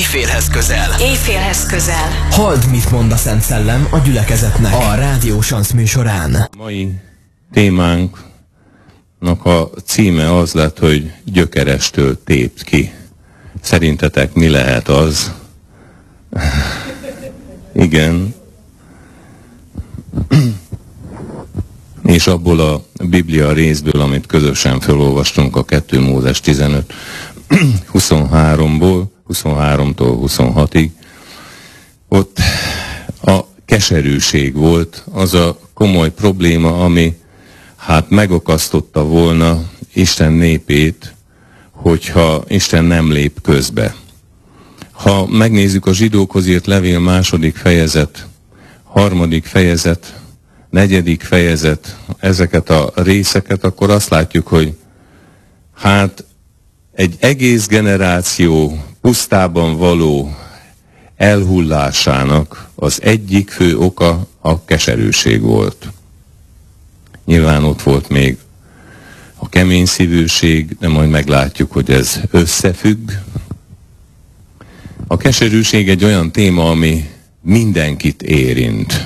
Éjfélhez közel. Éjfélhez közel. Halld, mit mond a Szent Szellem a gyülekezetnek a Rádió Sansz műsorán. Mai témánknak a címe az lett, hogy gyökerestől tépd ki. Szerintetek mi lehet az? Igen. És abból a Biblia részből, amit közösen felolvastunk a 2 Mózes 15, 23-ból, 23-tól 26-ig, ott a keserűség volt az a komoly probléma, ami hát megakasztotta volna Isten népét, hogyha Isten nem lép közbe. Ha megnézzük a zsidókhoz írt levél 2. fejezet, 3. fejezet, 4. fejezet, ezeket a részeket, akkor azt látjuk, hogy hát egy egész generáció pusztában való elhullásának az egyik fő oka a keserűség volt. Nyilván ott volt még a kemény szívűség, de majd meglátjuk, hogy ez összefügg. A keserűség egy olyan téma, ami mindenkit érint.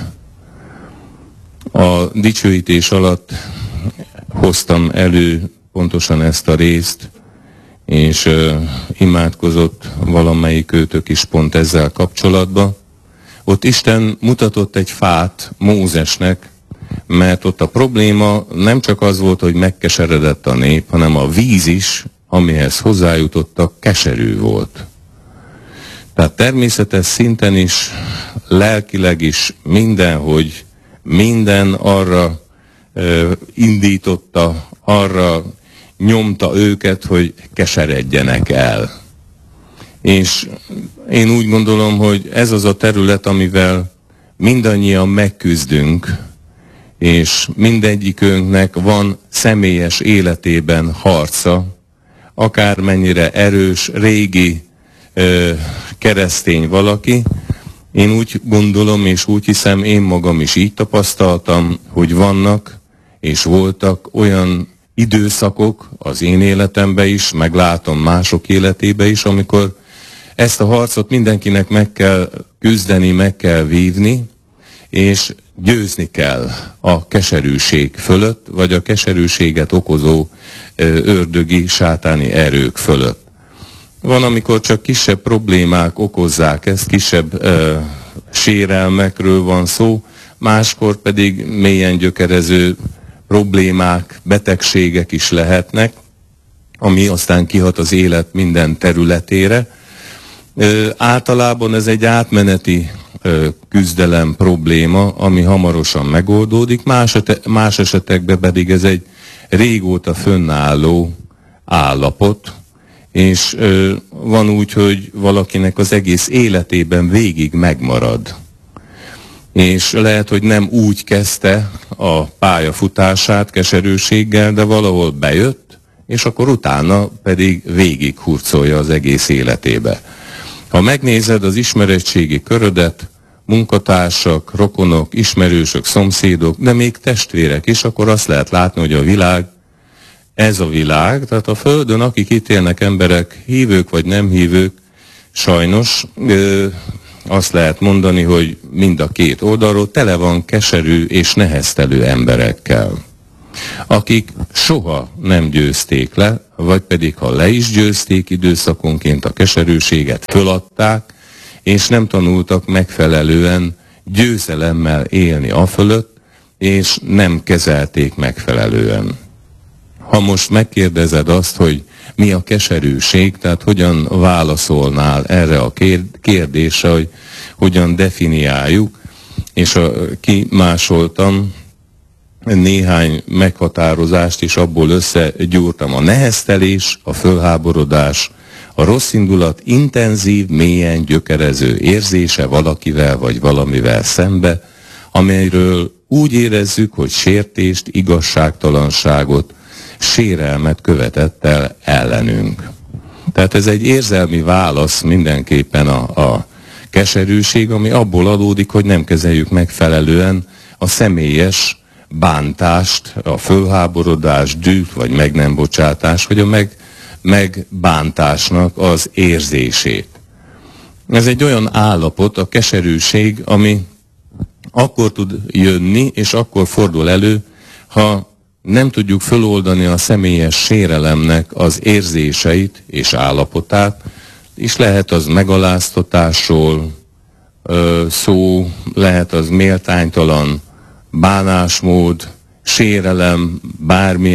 A dicsőítés alatt hoztam elő pontosan ezt a részt, és imádkozott valamelyik őtök is pont ezzel kapcsolatban. Ott Isten mutatott egy fát Mózesnek, mert ott a probléma nem csak az volt, hogy megkeseredett a nép, hanem a víz is, amihez hozzájutottak, keserű volt. Tehát természetes szinten is, lelkileg is mindenhogy, minden arra indította, arra nyomta őket, hogy keseredjenek el. És én úgy gondolom, hogy ez az a terület, amivel mindannyian megküzdünk, és mindegyikünknek van személyes életében harca, akármennyire erős, régi keresztény valaki. Én úgy gondolom, és úgy hiszem, én magam is így tapasztaltam, hogy vannak és voltak olyan időszakok az én életemben is, meglátom mások életébe is, amikor ezt a harcot mindenkinek meg kell küzdeni, meg kell vívni, és győzni kell a keserűség fölött, vagy a keserűséget okozó ördögi, sátáni erők fölött. Van, amikor csak kisebb problémák okozzák ezt, kisebb sérelmekről van szó, máskor pedig mélyen gyökerező problémák, betegségek is lehetnek, ami aztán kihat az élet minden területére. Általában ez egy átmeneti küzdelem probléma, ami hamarosan megoldódik, más esetekben pedig ez egy régóta fönnálló állapot, és van úgy, hogy valakinek az egész életében végig megmarad. És lehet, hogy nem úgy kezdte a pályafutását keserűséggel, de valahol bejött, és akkor utána pedig végig hurcolja az egész életébe. Ha megnézed az ismeretségi körödet, munkatársak, rokonok, ismerősök, szomszédok, de még testvérek is, akkor azt lehet látni, hogy a világ, ez a világ, tehát a Földön, akik itt élnek emberek, hívők vagy nem hívők, sajnos azt lehet mondani, hogy mind a két oldalról tele van keserű és neheztelő emberekkel, akik soha nem győzték le, vagy pedig ha le is győzték időszakonként a keserűséget, föladták, és nem tanultak megfelelően győzelemmel élni afölött, és nem kezelték megfelelően. Ha most megkérdezed azt, hogy mi a keserűség, tehát hogyan válaszolnál erre a kérdésre, hogy hogyan definiáljuk, és kimásoltam néhány meghatározást, és abból összegyúrtam: a neheztelés, a fölháborodás, a rossz indulat intenzív, mélyen gyökerező érzése valakivel vagy valamivel szembe, amelyről úgy érezzük, hogy sértést, igazságtalanságot, sérelmet követett el ellenünk. Tehát ez egy érzelmi válasz mindenképpen a keserűség, ami abból adódik, hogy nem kezeljük megfelelően a személyes bántást, a fölháborodás, düh vagy meg nem bocsátás, vagy a megbántásnak az érzését. Ez egy olyan állapot, a keserűség, ami akkor tud jönni, és akkor fordul elő, ha nem tudjuk föloldani a személyes sérelemnek az érzéseit és állapotát, és lehet az megaláztatásról szó, lehet az méltánytalan bánásmód, sérelem, bármi